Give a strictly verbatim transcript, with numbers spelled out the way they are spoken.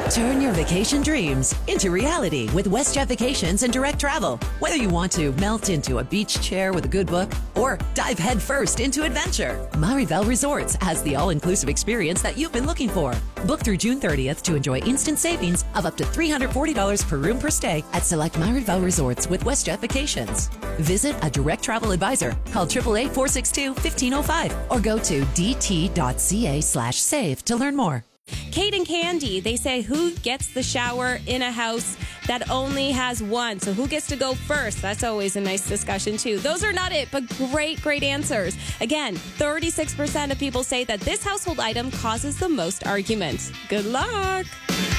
Turn your vacation dreams into reality with WestJet Vacations and Direct Travel. Whether you want to melt into a beach chair with a good book or dive headfirst into adventure, Marivel Resorts has the all-inclusive experience that you've been looking for. Book through June thirtieth to enjoy instant savings of up to three hundred forty dollars per room per stay at select Marivel Resorts with WestJet Vacations. Visit a direct travel advisor. Call eight eight eight, four six two, one five zero five or go to dt.ca slash save to learn more. Kate and Candy, they say who gets the shower in a house that only has one? So who gets to go first? That's always a nice discussion too. Those are not it, but great, great answers. Again, thirty-six percent of people say that this household item causes the most arguments. Good luck.